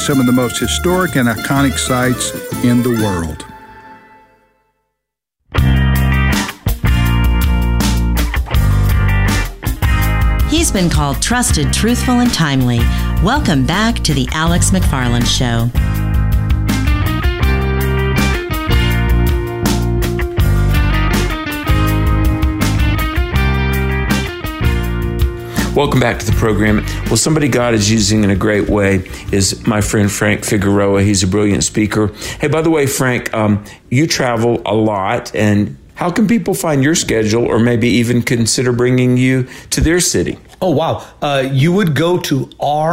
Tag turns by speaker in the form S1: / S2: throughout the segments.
S1: some of the most historic and iconic sites in the world.
S2: He's been called trusted, truthful, and timely. Welcome back to the Alex McFarland Show.
S3: Welcome back to the program. Well, somebody God is using in a great way is my friend Frank Figueroa. He's a brilliant speaker. Hey, by the way, Frank, you travel a lot, and how can people find your schedule or maybe even consider bringing you to their city?
S4: Oh, wow. You would go to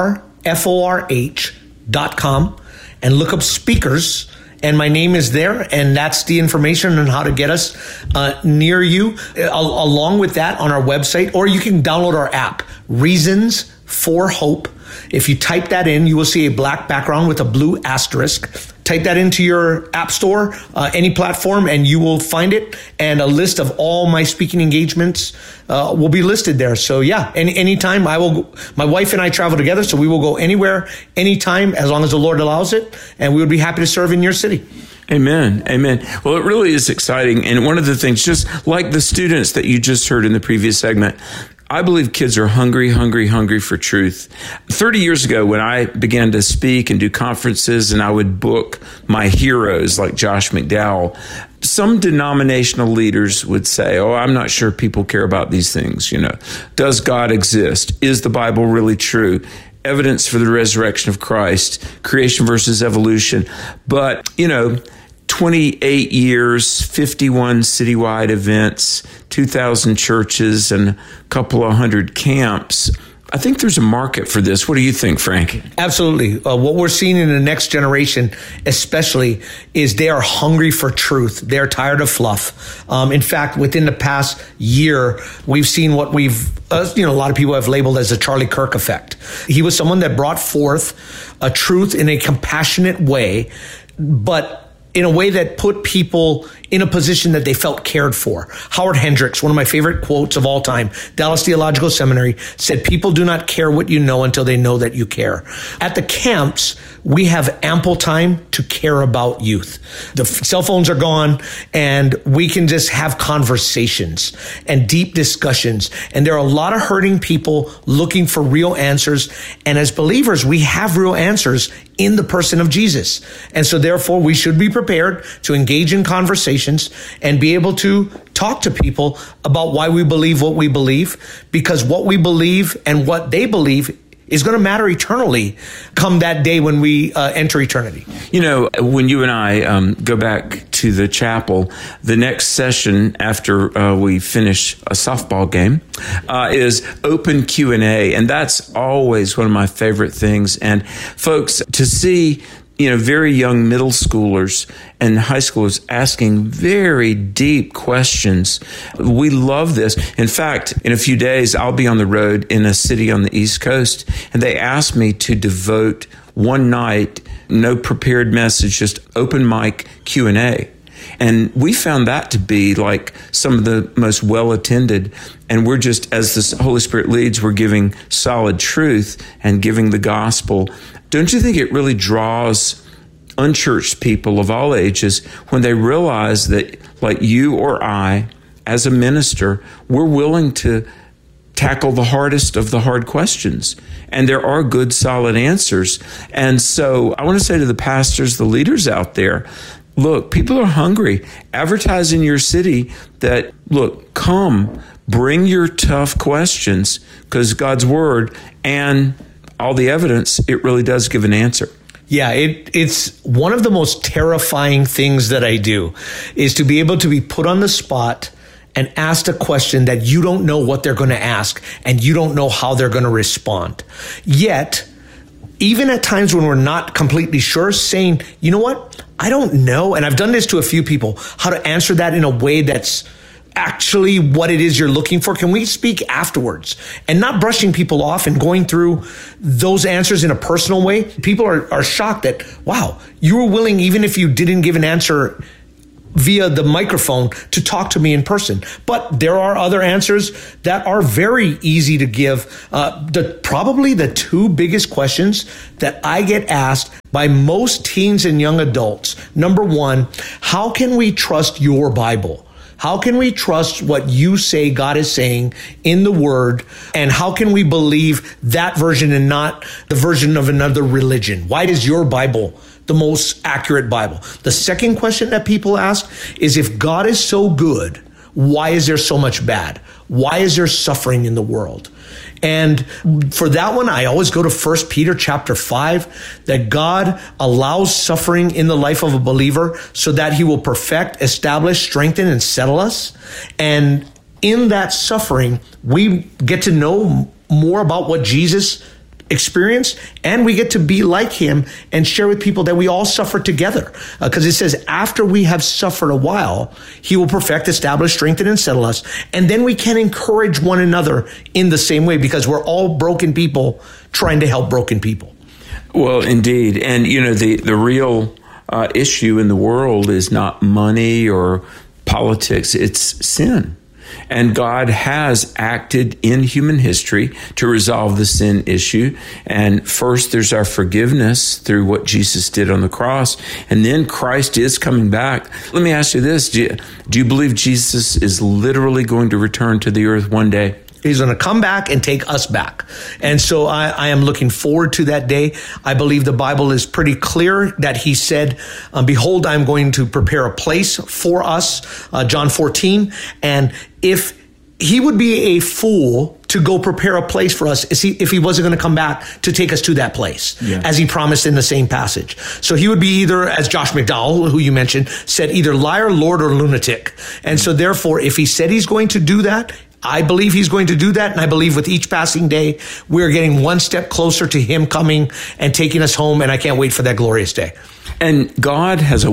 S4: rforh.com and look up speakers, and my name is there, and that's the information on how to get us near you. Along with that, on our website, or you can download our app, Reasons for Hope. If you type that in, you will see a black background with a blue asterisk. Type that into your app store, any platform, and you will find it. And a list of all my speaking engagements will be listed there. So yeah, anytime I will. My wife and I travel together, so we will go anywhere, anytime, as long as the Lord allows it. And we would be happy to serve in your city.
S3: Amen. Amen. Well, it really is exciting. And one of the things, just like the students that you just heard in the previous segment, I believe kids are hungry for truth. 30 years ago, when I began to speak and do conferences, and I would book my heroes like Josh McDowell, some denominational leaders would say, oh, I'm not sure people care about these things. Does God exist? Is the Bible really true? Evidence for the resurrection of Christ, creation versus evolution. But, 28 years, 51 citywide events, 2,000 churches, and a couple of hundred camps. I think there's a market for this. What do you think, Frank?
S4: Absolutely. What we're seeing in the next generation, especially, is they are hungry for truth. They're tired of fluff. In fact, within the past year, we've seen what a lot of people have labeled as the Charlie Kirk effect. He was someone that brought forth a truth in a compassionate way, but in a way that put people in a position that they felt cared for. Howard Hendricks, one of my favorite quotes of all time, Dallas Theological Seminary, said, people do not care what you know until they know that you care. At the camps, we have ample time to care about youth. The cell phones are gone, and we can just have conversations and deep discussions. And there are a lot of hurting people looking for real answers. And as believers, we have real answers in the person of Jesus. And so therefore, we should be prepared to engage in conversations and be able to talk to people about why we believe what we believe, because what we believe and what they believe is going to matter eternally come that day when we enter eternity.
S3: When you and I go back to the chapel, the next session after we finish a softball game is open Q&A. And that's always one of my favorite things. And folks, to see very young middle schoolers and high schoolers asking very deep questions. We love this. In fact, in a few days, I'll be on the road in a city on the East Coast, and they asked me to devote one night, no prepared message, just open mic Q&A. And we found that to be like some of the most well-attended. And we're just, as the Holy Spirit leads, we're giving solid truth and giving the gospel. Don't you think it really draws unchurched people of all ages when they realize that, like you or I, as a minister, we're willing to tackle the hardest of the hard questions. And there are good, solid answers. And so I want to say to the pastors, the leaders out there, look, people are hungry. Advertise in your city that, look, come, bring your tough questions, because God's word and all the evidence, it really does give an answer.
S4: Yeah, it's one of the most terrifying things that I do is to be able to be put on the spot and asked a question that you don't know what they're going to ask and you don't know how they're going to respond. Yet, even at times when we're not completely sure, saying, you know what, I don't know. And I've done this to a few people, how to answer that in a way that's actually what it is you're looking for. Can we speak afterwards? And not brushing people off and going through those answers in a personal way. People are shocked that, wow, you were willing, even if you didn't give an answer via the microphone to talk to me in person. But there are other answers that are very easy to give. Probably the two biggest questions that I get asked by most teens and young adults. Number one, how can we trust your Bible? How can we trust what you say God is saying in the Word? And how can we believe that version and not the version of another religion? Why does your Bible the most accurate Bible? The second question that people ask is, if God is so good, why is there so much bad? Why is there suffering in the world? And for that one, I always go to 1 Peter chapter 5, that God allows suffering in the life of a believer so that he will perfect, establish, strengthen, and settle us. And in that suffering, we get to know more about what Jesus experienced, and we get to be like him and share with people that we all suffer together. Because it says, after we have suffered a while, he will perfect, establish, strengthen, and settle us. And then we can encourage one another in the same way, because we're all broken people trying to help broken people.
S3: Well, indeed. And, the real issue in the world is not money or politics. It's sin. And God has acted in human history to resolve the sin issue. And first, there's our forgiveness through what Jesus did on the cross. And then Christ is coming back. Let me ask you this. Do you believe Jesus is literally going to return to the earth one day?
S4: He's going to come back and take us back. And so I am looking forward to that day. I believe the Bible is pretty clear that he said, behold, I'm going to prepare a place for us, John 14. And if he would be a fool to go prepare a place for us if he wasn't going to come back to take us to that place, as he promised in the same passage. So he would be either, as Josh McDowell, who you mentioned, said, either liar, Lord, or lunatic. And so therefore, if he said he's going to do that, I believe he's going to do that. And I believe with each passing day, we're getting one step closer to him coming and taking us home. And I can't wait for that glorious day.
S3: And God has a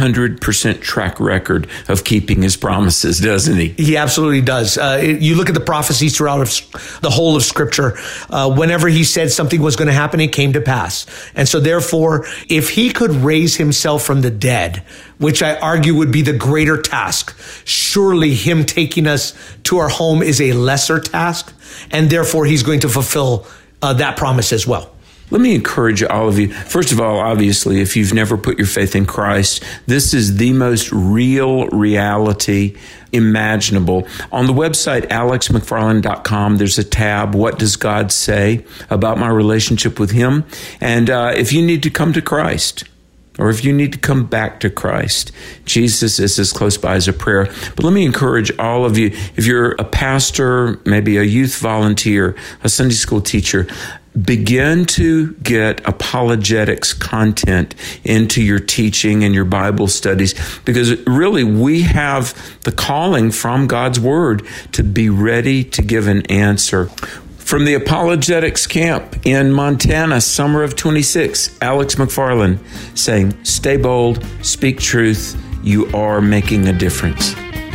S3: 100% track record of keeping his promises, doesn't he?
S4: He absolutely does. You look at the prophecies throughout the whole of Scripture. Whenever he said something was going to happen, it came to pass. And so therefore, if he could raise himself from the dead, which I argue would be the greater task, surely him taking us to our home is a lesser task. And therefore, he's going to fulfill that promise as well.
S3: Let me encourage all of you. First of all, obviously, if you've never put your faith in Christ, this is the most real reality imaginable. On the website, alexmcfarland.com, there's a tab, What Does God Say About My Relationship with Him? And if you need to come to Christ, or if you need to come back to Christ, Jesus is as close by as a prayer. But let me encourage all of you, if you're a pastor, maybe a youth volunteer, a Sunday school teacher, begin to get apologetics content into your teaching and your Bible studies, because really we have the calling from God's Word to be ready to give an answer. From the apologetics camp in Montana, summer of 26, Alex McFarland saying, stay bold, speak truth, you are making a difference.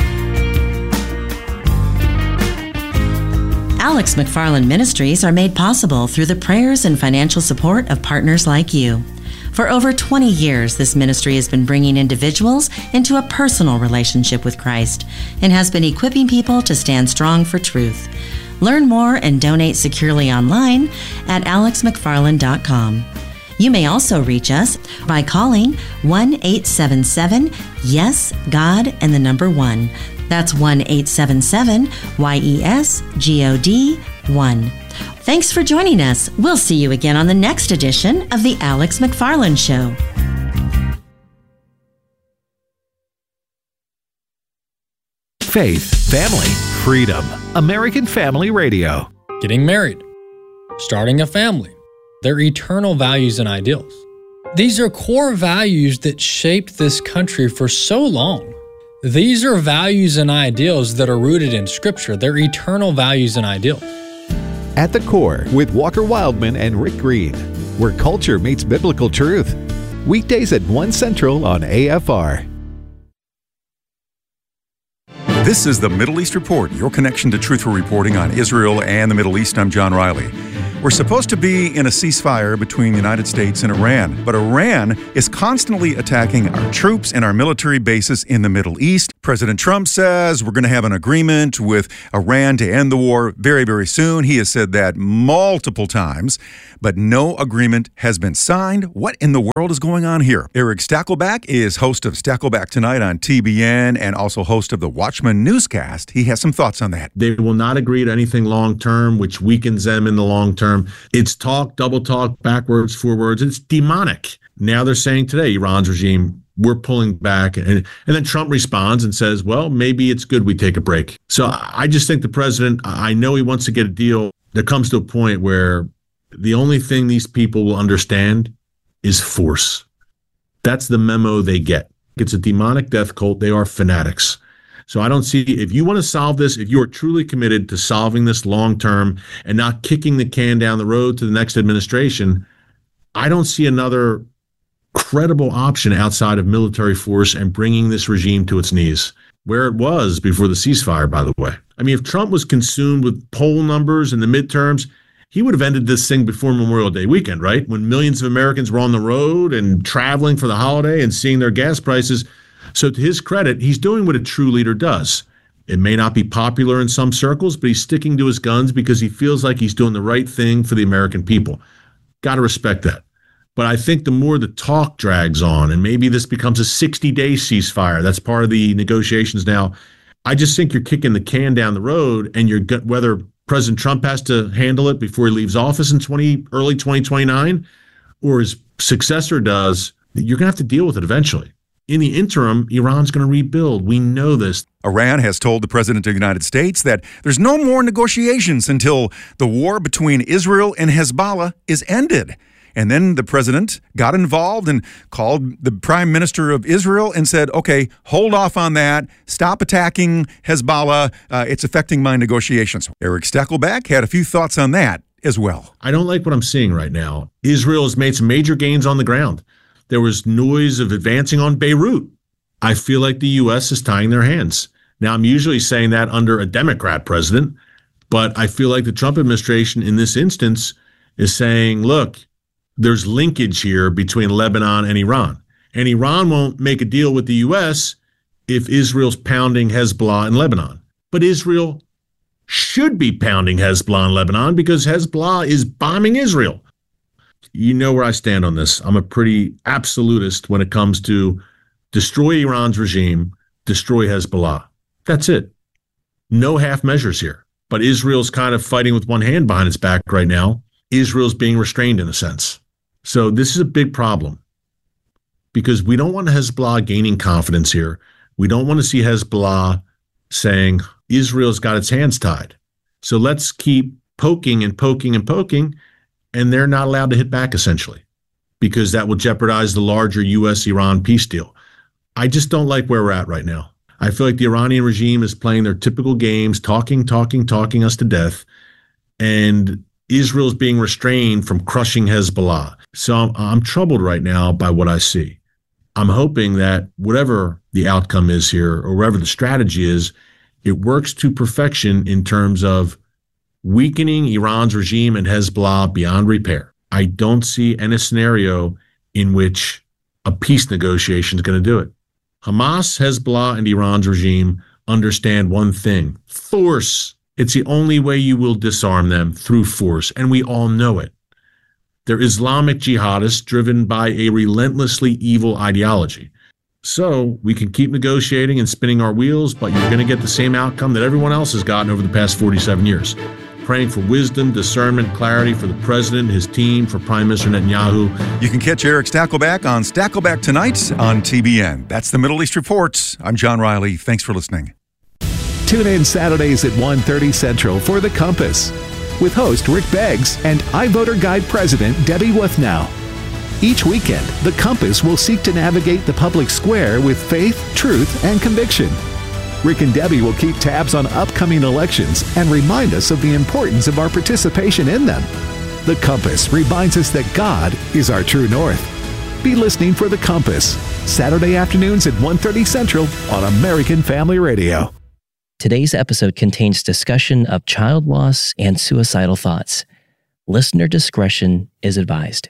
S2: Alex McFarland Ministries are made possible through the prayers and financial support of partners like you. For over 20 years, this ministry has been bringing individuals into a personal relationship with Christ and has been equipping people to stand strong for truth. Learn more and donate securely online at alexmcfarland.com. You may also reach us by calling 1-877-YES-GOD and the number 1. That's 1-877-YES-GOD-1. Thanks for joining us. We'll see you again on the next edition of The Alex McFarland Show.
S5: Faith, family, freedom. American Family Radio.
S6: Getting married, starting a family, their eternal values and ideals. These are core values that shaped this country for so long. These are values and ideals that are rooted in Scripture. They're eternal values and ideals.
S5: At the Core with Walker Wildman and Rick Green, where culture meets biblical truth. Weekdays at 1 Central on AFR.
S7: This is the Middle East Report, your connection to truthful reporting on Israel and the Middle East. I'm John Riley. We're supposed to be in a ceasefire between the United States and Iran, but Iran is constantly attacking our troops and our military bases in the Middle East. President Trump says we're going to have an agreement with Iran to end the war very, very soon. He has said that multiple times, but no agreement has been signed. What in the world is going on here? Eric Stakelback is host of Stakelback Tonight on TBN and also host of the Watchman newscast. He has some thoughts on that.
S8: They will not agree to anything long-term, which weakens them in the long term. It's talk, double talk, backwards, forwards. It's demonic. Now they're saying today, Iran's regime, we're pulling back. And then Trump responds and says, well, maybe it's good we take a break. So I just think the president, I know he wants to get a deal. There comes to a point where the only thing these people will understand is force. That's the memo they get. It's a demonic death cult. They are fanatics. So I don't see, if you want to solve this, if you are truly committed to solving this long term and not kicking the can down the road to the next administration, I don't see another credible option outside of military force and bringing this regime to its knees, where it was before the ceasefire, by the way. I mean, if Trump was consumed with poll numbers in the midterms, he would have ended this thing before Memorial Day weekend, right? When millions of Americans were on the road and traveling for the holiday and seeing their gas prices. So to his credit, he's doing what a true leader does. It may not be popular in some circles, but he's sticking to his guns because he feels like he's doing the right thing for the American people. Got to respect that. But I think the more the talk drags on, and maybe this becomes a 60-day ceasefire, that's part of the negotiations now, I just think you're kicking the can down the road, and whether President Trump has to handle it before he leaves office in early 2029, or his successor does, you're going to have to deal with it eventually. In the interim, Iran's going to rebuild. We know this.
S7: Iran has told the President of the United States that there's no more negotiations until the war between Israel and Hezbollah is ended. And then the president got involved and called the prime minister of Israel and said, okay, hold off on that. Stop attacking Hezbollah. It's affecting my negotiations. Eric Stakelback had a few thoughts on that as well.
S8: I don't like what I'm seeing right now. Israel has made some major gains on the ground. There was noise of advancing on Beirut. I feel like the U.S. is tying their hands. Now, I'm usually saying that under a Democrat president, but I feel like the Trump administration in this instance is saying, look, there's linkage here between Lebanon and Iran. And Iran won't make a deal with the U.S. if Israel's pounding Hezbollah in Lebanon. But Israel should be pounding Hezbollah in Lebanon because Hezbollah is bombing Israel. You know where I stand on this. I'm a pretty absolutist when it comes to destroy Iran's regime, destroy Hezbollah. That's it. No half measures here. But Israel's kind of fighting with one hand behind its back right now. Israel's being restrained in a sense. So this is a big problem because we don't want Hezbollah gaining confidence here. We don't want to see Hezbollah saying Israel's got its hands tied. So let's keep poking and poking and poking, and they're not allowed to hit back essentially because that will jeopardize the larger U.S.-Iran peace deal. I just don't like where we're at right now. I feel like the Iranian regime is playing their typical games, talking us to death, and Israel's being restrained from crushing Hezbollah. So I'm troubled right now by what I see. I'm hoping that whatever the outcome is here, or whatever the strategy is, it works to perfection in terms of weakening Iran's regime and Hezbollah beyond repair. I don't see any scenario in which a peace negotiation is going to do it. Hamas, Hezbollah, and Iran's regime understand one thing: force. It's the only way you will disarm them, through force, and we all know it. They're Islamic jihadists driven by a relentlessly evil ideology. So we can keep negotiating and spinning our wheels, but you're going to get the same outcome that everyone else has gotten over the past 47 years. Praying for wisdom, discernment, clarity for the president, his team, for Prime Minister Netanyahu.
S7: You can catch Eric Stakelback on Stakelback Tonight on TBN. That's the Middle East Report. I'm John Riley. Thanks for listening.
S5: Tune in Saturdays at 1:30 Central for The Compass with host Rick Beggs and iVoter Guide President Debbie Wuthnow. Each weekend, The Compass will seek to navigate the public square with faith, truth, and conviction. Rick and Debbie will keep tabs on upcoming elections and remind us of the importance of our participation in them. The Compass reminds us that God is our true north. Be listening for The Compass, Saturday afternoons at 1:30 Central on American Family Radio.
S9: Today's episode contains discussion of child loss and suicidal thoughts. Listener discretion is advised.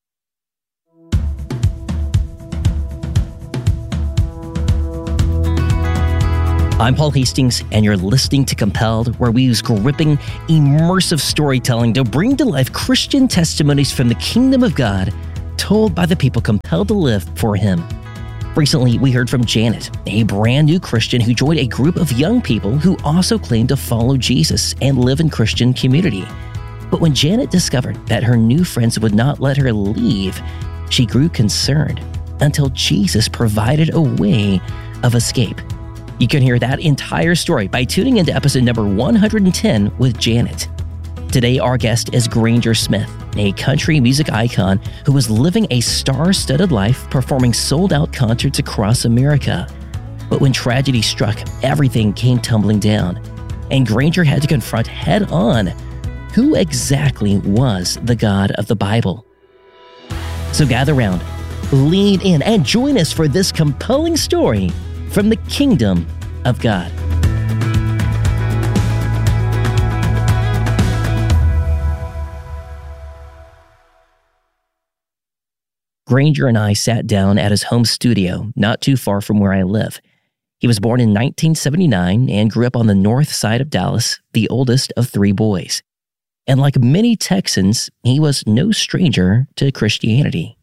S9: I'm Paul Hastings, and you're listening to Compelled, where we use gripping, immersive storytelling to bring to life Christian testimonies from the kingdom of God, told by the people compelled to live for Him. Recently, we heard from Janet, a brand new Christian who joined a group of young people who also claimed to follow Jesus and live in Christian community. But when Janet discovered that her new friends would not let her leave, she grew concerned until Jesus provided a way of escape. You can hear that entire story by tuning into episode number 110 with Janet. Today, our guest is Granger Smith, a country music icon who was living a star-studded life performing sold-out concerts across America. But when tragedy struck, everything came tumbling down, and Granger had to confront head-on who exactly was the God of the Bible. So gather round, lean in, and join us for this compelling story from the kingdom of God. Granger and I sat down at his home studio, not too far from where I live. He was born in 1979 and grew up on the north side of Dallas, the oldest of 3 boys. And like many Texans, he was no stranger to Christianity.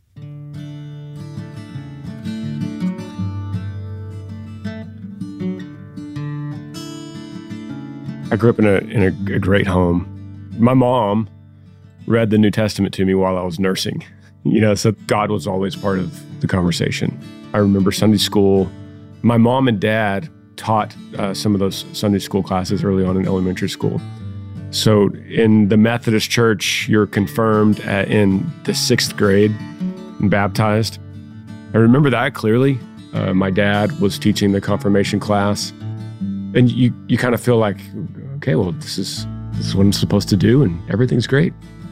S10: I grew up in a great home. My mom read the New Testament to me while I was nursing. So God was always part of the conversation. I remember Sunday school. My mom and dad taught some of those Sunday school classes early on in elementary school. So in the Methodist Church, you're confirmed in the 6th grade and baptized. I remember that clearly. My dad was teaching the confirmation class. And you kind of feel like, okay, well, this is what I'm supposed to do, and everything's great.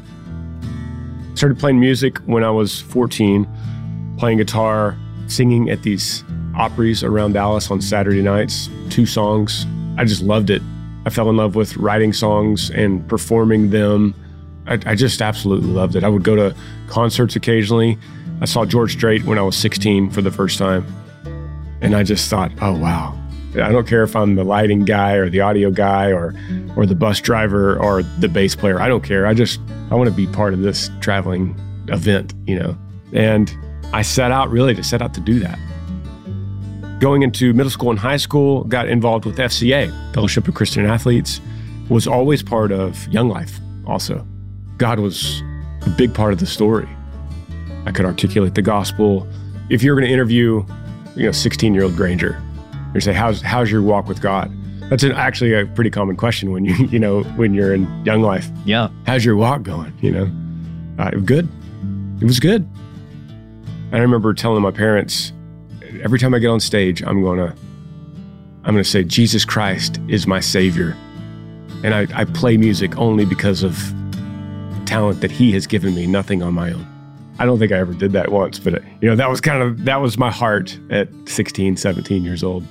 S10: Started playing music when I was 14, playing guitar, singing at these Opry's around Dallas on Saturday nights, 2 songs. I just loved it. I fell in love with writing songs and performing them. I just absolutely loved it. I would go to concerts occasionally. I saw George Strait when I was 16 for the first time. And I just thought, oh, wow. I don't care if I'm the lighting guy or the audio guy or the bus driver or the bass player. I don't care. I want to be part of this traveling event, And I set out to do that. Going into middle school and high school, got involved with FCA, Fellowship of Christian Athletes, was always part of Young Life also. God was a big part of the story. I could articulate the gospel. If you're going to interview, 16-year-old Granger, you say, how's your walk with God? That's actually a pretty common question when when you're in Young Life.
S9: Yeah. How's
S10: your walk going? Good. It was good. I remember telling my parents, every time I get on stage, I'm going to say, Jesus Christ is my Savior. And I play music only because of talent that He has given me, nothing on my own. I don't think I ever did that once, but that was my heart at 16, 17 years old.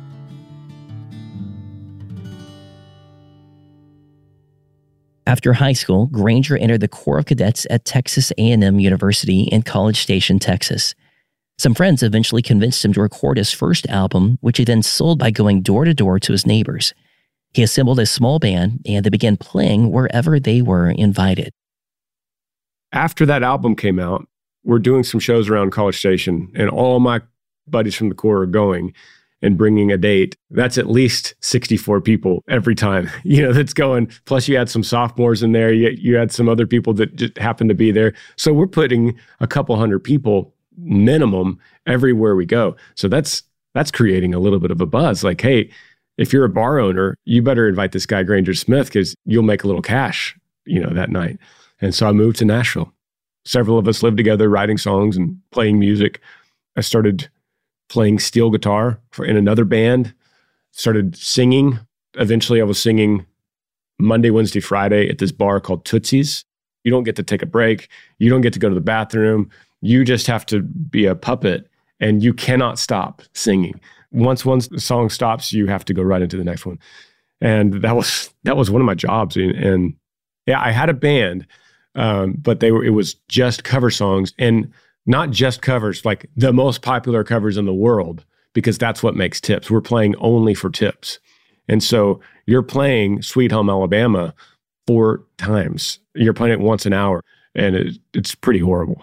S9: After high school, Granger entered the Corps of Cadets at Texas A&M University in College Station, Texas. Some friends eventually convinced him to record his first album, which he then sold by going door to door to his neighbors. He assembled a small band, and they began playing wherever they were invited.
S10: After that album came out, we're doing some shows around College Station, and all my buddies from the Corps are going and bringing a date. That's at least 64 people every time, that's going. Plus you had some sophomores in there. You had some other people that just happened to be there. So we're putting a couple hundred people minimum everywhere we go. So that's creating a little bit of a buzz. Like, hey, if you're a bar owner, you better invite this guy, Granger Smith, because you'll make a little cash, that night. And so I moved to Nashville. Several of us lived together, writing songs and playing music. I started playing steel guitar in another band, started singing. Eventually I was singing Monday, Wednesday, Friday at this bar called Tootsie's. You don't get to take a break. You don't get to go to the bathroom. You just have to be a puppet, and you cannot stop singing. Once one song stops, you have to go right into the next one. And that was one of my jobs. And Yeah, I had a band, but it was just cover songs, and not just covers, like the most popular covers in the world, because that's what makes tips. We're playing only for tips. And so you're playing Sweet Home Alabama 4 times. You're playing it once an hour, and it's pretty horrible.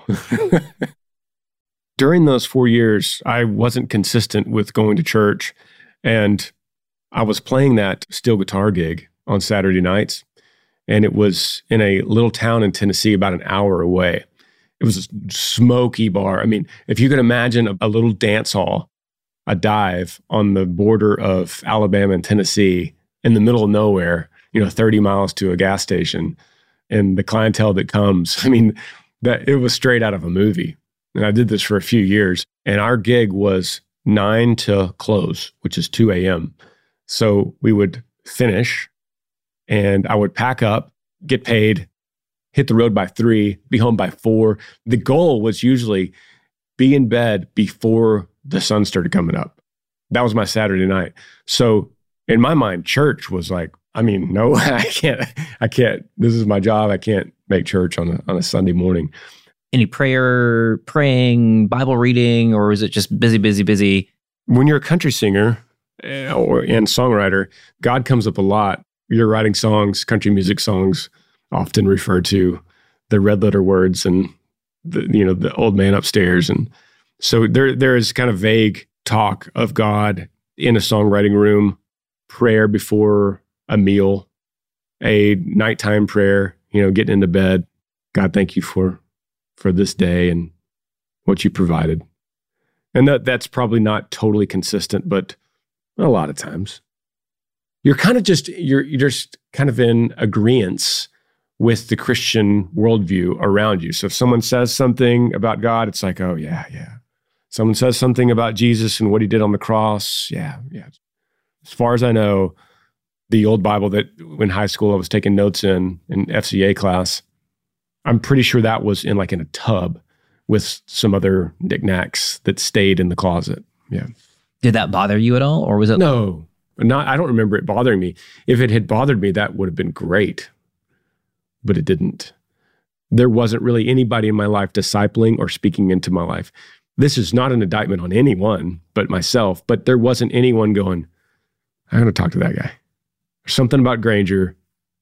S10: During those 4 years, I wasn't consistent with going to church, and I was playing that steel guitar gig on Saturday nights, and it was in a little town in Tennessee about an hour away. It was a smoky bar. I mean, if you could imagine a little dance hall, a dive on the border of Alabama and Tennessee in the middle of nowhere, 30 miles to a gas station, and the clientele that comes, I mean, that it was straight out of a movie. And I did this for a few years, and our gig was 9 to close, which is 2 a.m. So we would finish, and I would pack up, get paid, hit the road by 3, be home by 4. The goal was usually be in bed before the sun started coming up. That was my Saturday night. So in my mind, church was like, no, I can't. This is my job. I can't make church on a Sunday morning.
S9: Any praying, Bible reading, or is it just busy?
S10: When you're a country singer and songwriter, God comes up a lot. You're writing songs, country music songs, often refer to the red letter words and the old man upstairs. And so there is kind of vague talk of God in a songwriting room, prayer before a meal, a nighttime prayer, getting into bed. God, thank you for this day and what you provided. And that's probably not totally consistent, but a lot of times. You're just kind of in agreeance with the Christian worldview around you. So if someone says something about God, it's like, oh, yeah. Someone says something about Jesus and what he did on the cross, yeah. As far as I know, the old Bible that in high school I was taking notes in FCA class, I'm pretty sure that was in a tub with some other knickknacks that stayed in the closet. Yeah.
S9: Did that bother you at all, or was it?
S10: No, I don't remember it bothering me. If it had bothered me, that would have been great, but it didn't. There wasn't really anybody in my life discipling or speaking into my life. This is not an indictment on anyone but myself, but there wasn't anyone going, I'm going to talk to that guy. There's something about Granger.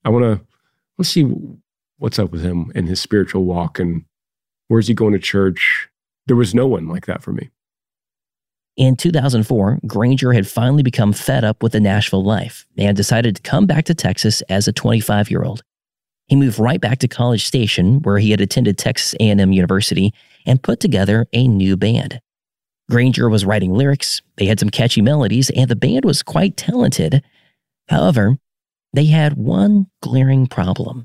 S10: Let's see what's up with him and his spiritual walk, and where's he going to church? There was no one like that for me.
S9: In 2004, Granger had finally become fed up with the Nashville life and decided to come back to Texas as a 25-year-old. He moved right back to College Station, where he had attended Texas A&M University, and put together a new band. Granger was writing lyrics, they had some catchy melodies, and the band was quite talented. However, they had one glaring problem.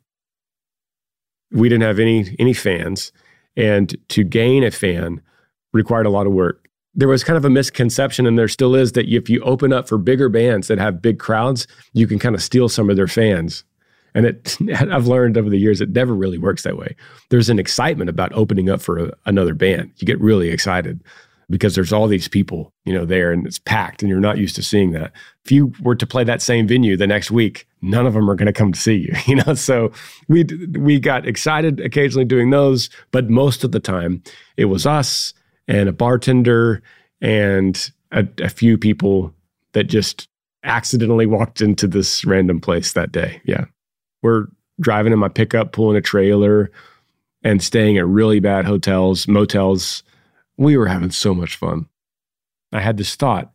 S10: We didn't have any fans, and to gain a fan required a lot of work. There was kind of a misconception, and there still is, that if you open up for bigger bands that have big crowds, you can kind of steal some of their fans. And I've learned over the years, it never really works that way. There's an excitement about opening up for another band. You get really excited because there's all these people, there, and it's packed, and you're not used to seeing that. If you were to play that same venue the next week, none of them are going to come to see you, So we got excited occasionally doing those, but most of the time it was us and a bartender and a few people that just accidentally walked into this random place that day. Yeah. We're driving in my pickup, pulling a trailer, and staying at really bad hotels, motels. We were having so much fun. I had this thought.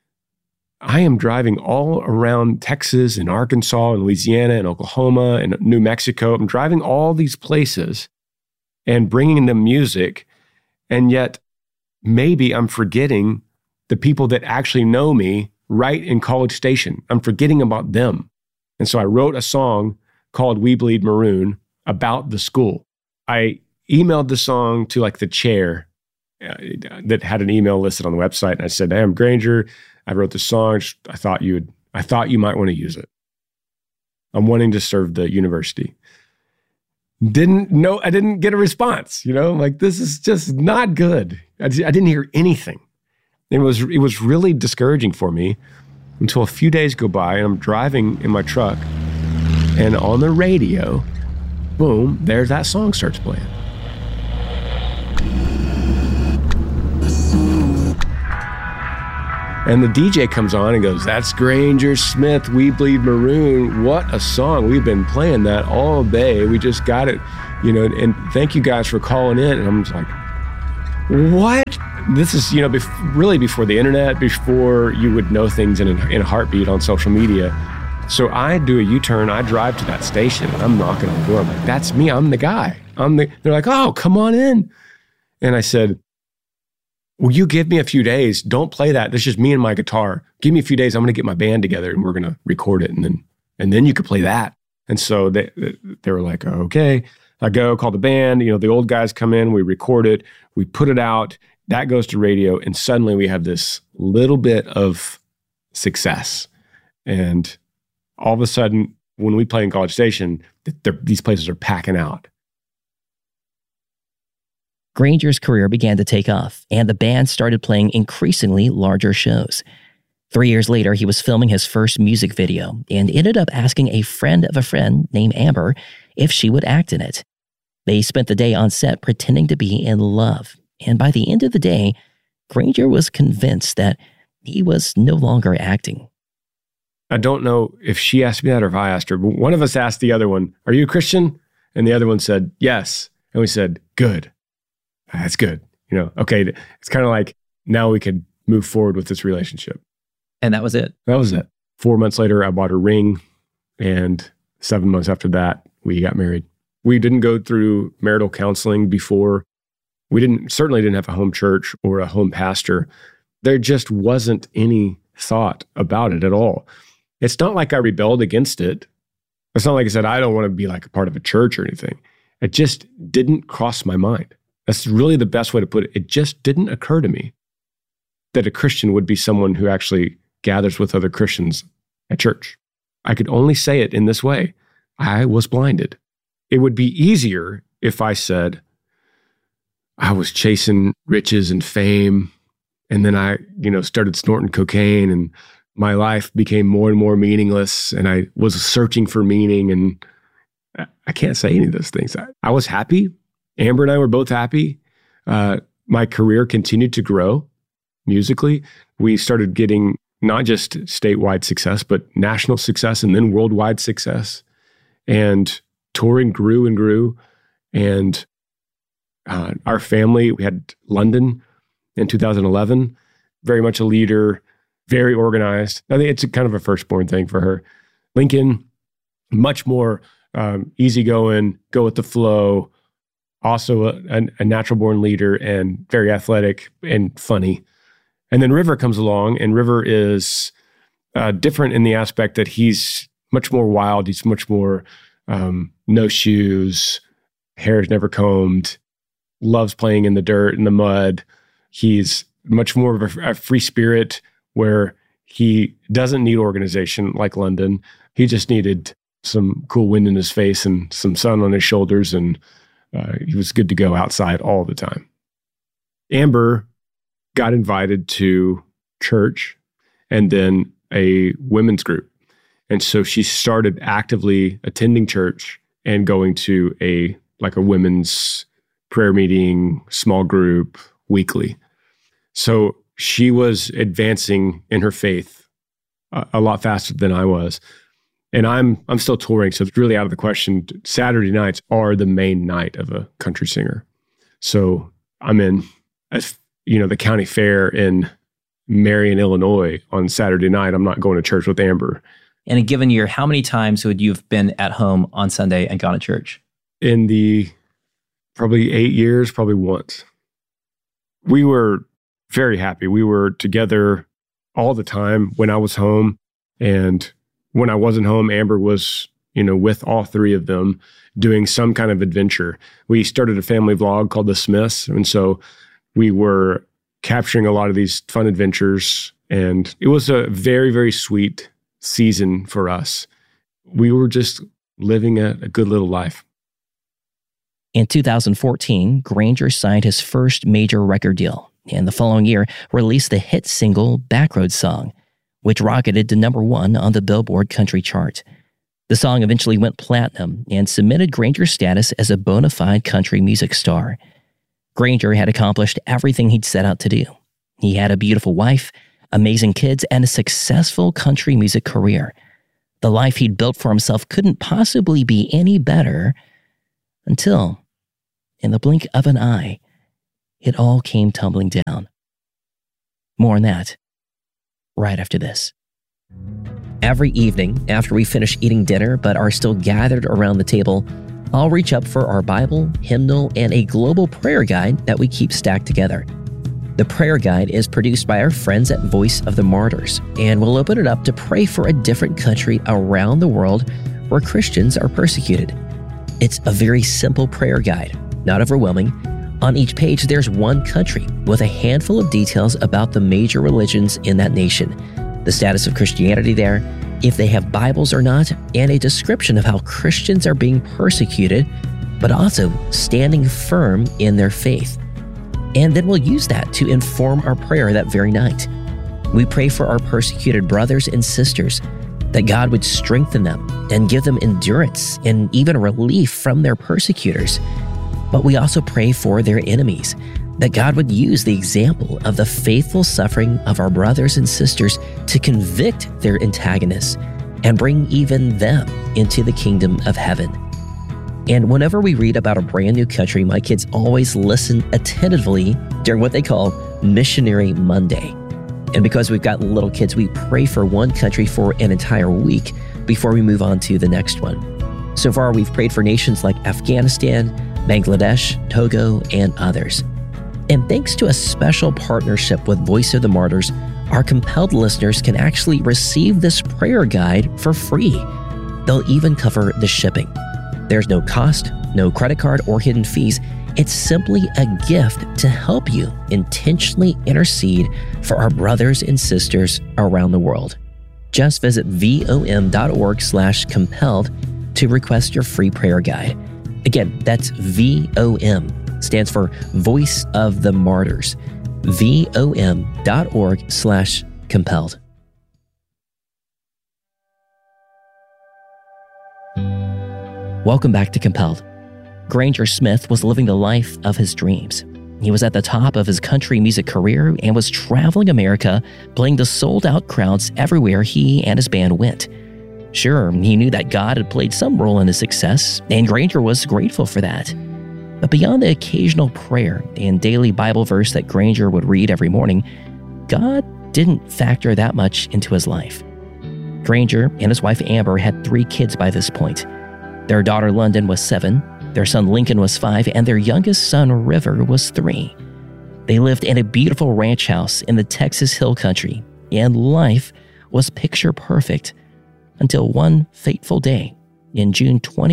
S10: I am driving all around Texas and Arkansas and Louisiana and Oklahoma and New Mexico. I'm driving all these places and bringing them music, and yet maybe I'm forgetting the people that actually know me right in College Station. I'm forgetting about them. And so I wrote a song called We Bleed Maroon about the school. I emailed the song to the chair that had an email listed on the website. And I said, hey, I'm Granger. I wrote the song. I thought you might want to use it. I'm wanting to serve the university. I didn't get a response, this is just not good. I didn't hear anything. It was really discouraging for me until a few days go by, and I'm driving in my truck, and on the radio, boom, there's that song starts playing. And the DJ comes on and goes, "That's Granger Smith, We Bleed Maroon." What a song. We've been playing that all day. We just got it, and thank you guys for calling in. And I'm just like, what? This is, really before the internet, before you would know things in a heartbeat on social media. So I do a U-turn, I drive to that station, and I'm knocking on the door. I'm like, that's me, I'm the guy. They're like, "Oh, come on in." And I said, "Will you give me a few days? Don't play that. That's just me and my guitar. Give me a few days. I'm going to get my band together and we're going to record it. And then you could play that." And so they were like, "Okay." I go call the band, the old guys come in, we record it, we put it out, that goes to radio. And suddenly we have this little bit of success. And all of a sudden, when we play in College Station, these places are packing out.
S9: Granger's career began to take off, and the band started playing increasingly larger shows. 3 years later, he was filming his first music video and ended up asking a friend of a friend named Amber if she would act in it. They spent the day on set pretending to be in love, and by the end of the day, Granger was convinced that he was no longer acting.
S10: I don't know if she asked me that or if I asked her, but one of us asked the other one, "Are you a Christian?" And the other one said, "Yes." And we said, "Good. That's good." Okay, it's kind of like now we could move forward with this relationship.
S11: And that was it.
S10: That was it. 4 months later, I bought a ring, and 7 months after that, we got married. We didn't go through marital counseling before. We certainly didn't have a home church or a home pastor. There just wasn't any thought about it at all. It's not like I rebelled against it. It's not like I said, I don't want to be like a part of a church or anything. It just didn't cross my mind. That's really the best way to put it. It just didn't occur to me that a Christian would be someone who actually gathers with other Christians at church. I could only say it in this way. I was blinded. It would be easier if I said, I was chasing riches and fame, and then I, started snorting cocaine, and my life became more and more meaningless, and I was searching for meaning, and I can't say any of those things. I was happy. Amber and I were both happy. My career continued to grow musically. We started getting not just statewide success, but national success and then worldwide success. And touring grew and grew. And our family, we had London in 2011, very much a leader, very organized. I think it's kind of a firstborn thing for her. Lincoln, much more easygoing, go with the flow, also a natural-born leader and very athletic and funny. And then River comes along, and River is different in the aspect that he's much more wild. He's much more no shoes, hair is never combed, loves playing in the dirt and the mud. He's much more of a free spirit where he doesn't need organization like London. He just needed some cool wind in his face and some sun on his shoulders, and he was good to go outside all the time. Amber got invited to church and then a women's group. And so she started actively attending church and going to a women's prayer meeting, small group, weekly. So she was advancing in her faith a lot faster than I was. And I'm still touring, so it's really out of the question. Saturday nights are the main night of a country singer. So I'm in, the county fair in Marion, Illinois on Saturday night. I'm not going to church with Amber.
S11: In a given year, how many times would you have been at home on Sunday and gone to church?
S10: In the probably 8 years, probably once. We were very happy. We were together all the time when I was home, and when I wasn't home, Amber was, with all three of them doing some kind of adventure. We started a family vlog called The Smiths. And so we were capturing a lot of these fun adventures. And it was a very, very sweet season for us. We were just living a good little life.
S9: In 2014, Granger signed his first major record deal, and the following year released the hit single Backroad Song, which rocketed to #1 on the Billboard country chart. The song eventually went platinum and cemented Granger's status as a bona fide country music star. Granger had accomplished everything he'd set out to do. He had a beautiful wife, amazing kids, and a successful country music career. The life he'd built for himself couldn't possibly be any better until, in the blink of an eye, it all came tumbling down. More on that right after this. Every evening, after we finish eating dinner but are still gathered around the table, I'll reach up for our Bible, hymnal, and a global prayer guide that we keep stacked together. The prayer guide is produced by our friends at Voice of the Martyrs, and we'll open it up to pray for a different country around the world where Christians are persecuted. It's a very simple prayer guide, not overwhelming. On each page, there's one country with a handful of details about the major religions in that nation, the status of Christianity there, if they have Bibles or not, and a description of how Christians are being persecuted, but also standing firm in their faith. And then we'll use that to inform our prayer that very night. We pray for our persecuted brothers and sisters, that God would strengthen them and give them endurance and even relief from their persecutors. But we also pray for their enemies, that God would use the example of the faithful suffering of our brothers and sisters to convict their antagonists and bring even them into the kingdom of heaven. And whenever we read about a brand new country, my kids always listen attentively during what they call Missionary Monday. And because we've got little kids, we pray for one country for an entire week before we move on to the next one. So far, we've prayed for nations like Afghanistan, Bangladesh, Togo, and others. And thanks to a special partnership with Voice of the Martyrs, our Compelled listeners can actually receive this prayer guide for free. They'll even cover the shipping. There's no cost, no credit card or hidden fees. It's simply a gift to help you intentionally intercede for our brothers and sisters around the world. Just visit vom.org/compelled to request your free prayer guide. Again, that's VOM. Stands for Voice of the Martyrs. vom.org/compelled. Welcome back to Compelled. Granger Smith was living the life of his dreams. He was at the top of his country music career and was traveling America, playing to sold-out crowds everywhere he and his band went. Sure, he knew that God had played some role in his success, and Granger was grateful for that. But beyond the occasional prayer and daily Bible verse that Granger would read every morning, God didn't factor that much into his life. Granger and his wife Amber had 3 kids by this point. Their daughter London was 7, their son Lincoln was 5, and their youngest son River was 3. They lived in a beautiful ranch house in the Texas Hill Country, and life was picture perfect until one fateful day in June 20.